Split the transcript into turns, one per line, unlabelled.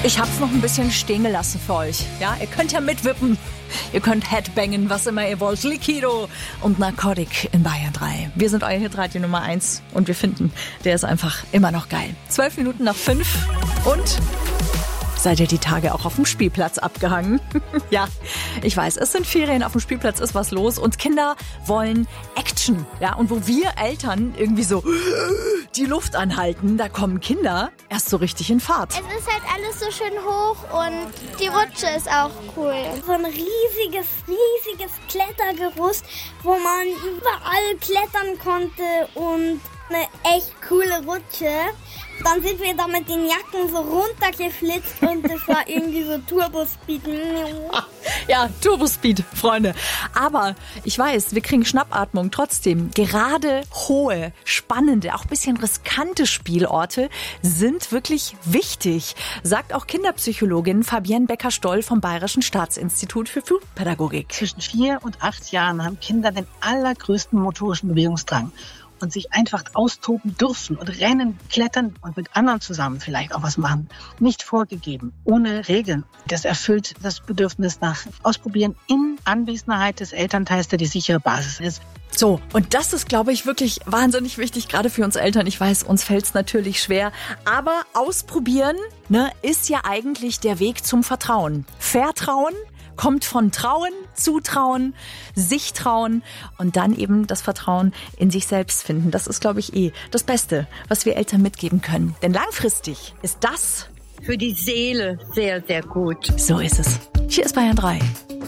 Ich hab's noch ein bisschen stehen gelassen für euch. Ja, ihr könnt ja mitwippen. Ihr könnt Headbangen, was immer ihr wollt. Liquido und Narcotic in Bayern 3. Wir sind euer Hitradio Nummer 1 und wir finden, der ist einfach immer noch geil. 12 Minuten nach 5 und... Seid ihr die Tage auch auf dem Spielplatz abgehangen? Ja, ich weiß, es sind Ferien, auf dem Spielplatz ist was los und Kinder wollen Action. Ja, und wo wir Eltern irgendwie so die Luft anhalten, da kommen Kinder erst so richtig in Fahrt.
Es ist halt alles so schön hoch und die Rutsche ist auch cool.
So ein riesiges Klettergerüst, wo man überall klettern konnte und eine echt coole Rutsche. Dann sind wir da mit den Jacken so runtergeflitzt und das war irgendwie so Turbospeed.
Ja, Turbospeed, Freunde. Aber ich weiß, wir kriegen Schnappatmung. Trotzdem, gerade hohe, spannende, auch ein bisschen riskante Spielorte sind wirklich wichtig, sagt auch Kinderpsychologin Fabienne Becker-Stoll vom Bayerischen Staatsinstitut für Frühpädagogik.
Zwischen 4 und 8 Jahren haben Kinder den allergrößten motorischen Bewegungsdrang und sich einfach austoben dürfen und rennen, klettern und mit anderen zusammen vielleicht auch was machen. Nicht vorgegeben, ohne Regeln. Das erfüllt das Bedürfnis nach Ausprobieren in Anwesenheit des Elternteils, der die sichere Basis ist.
So, und das ist, glaube ich, wirklich wahnsinnig wichtig, gerade für uns Eltern. Ich weiß, uns fällt es natürlich schwer, aber ausprobieren, ist ja eigentlich der Weg zum Vertrauen. Vertrauen kommt von Trauen, Zutrauen, sich trauen und dann eben das Vertrauen in sich selbst finden. Das ist, glaube ich, das Beste, was wir Eltern mitgeben können. Denn langfristig ist das
für die Seele sehr, sehr gut.
So ist es. Hier ist Bayern 3.